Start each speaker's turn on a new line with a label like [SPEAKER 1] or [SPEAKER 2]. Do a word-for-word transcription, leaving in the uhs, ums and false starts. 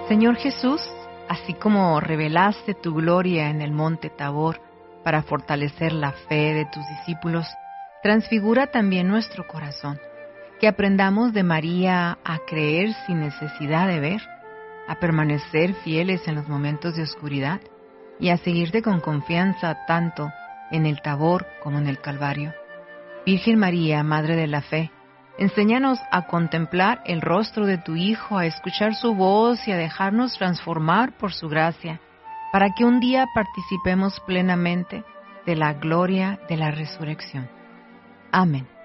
[SPEAKER 1] Señor Jesús, así como revelaste tu gloria en el monte Tabor para fortalecer la fe de tus discípulos, transfigura también nuestro corazón, que aprendamos de María a creer sin necesidad de ver, a permanecer fieles en los momentos de oscuridad y a seguirte con confianza tanto en el Tabor como en el Calvario. Virgen María, Madre de la Fe, enséñanos a contemplar el rostro de tu Hijo, a escuchar su voz y a dejarnos transformar por su gracia, para que un día participemos plenamente de la gloria de la resurrección. Amén.